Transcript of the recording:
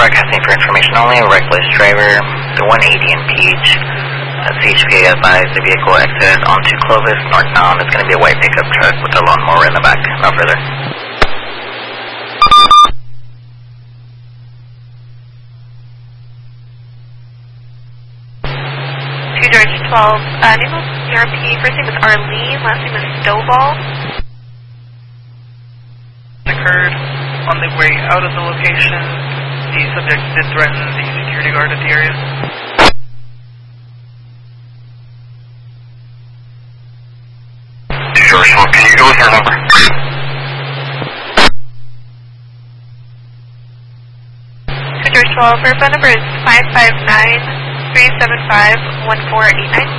broadcasting for information only. Reckless driver, the 180 in Peach. CHP advised the vehicle exited onto Clovis, northbound. It's going to be a white pickup truck with a lawnmower in the back. No further. 2 George 12, name of CRP, first name is Arlene, last name is Stovall. Occurred on the way out of the location. The subject did threaten the security guard at the area. George 12, can you go with your number? 2 George 12, her phone number is 559-375-1489.